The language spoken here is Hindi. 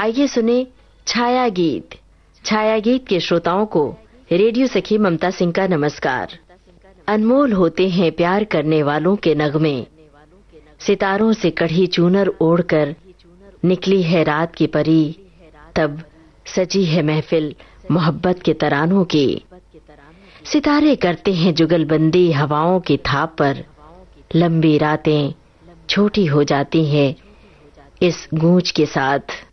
आइए सुने छाया गीत। छाया गीत के श्रोताओं को रेडियो सखी ममता सिंह का नमस्कार। अनमोल होते हैं प्यार करने वालों के नगमे, सितारों से कढ़ी चूनर ओढ़कर निकली है रात की परी, तब सजी है महफिल मोहब्बत के तरानों की। सितारे करते हैं जुगलबंदी हवाओं की थाप पर, लंबी रातें छोटी हो जाती हैं इस गूंज के साथ।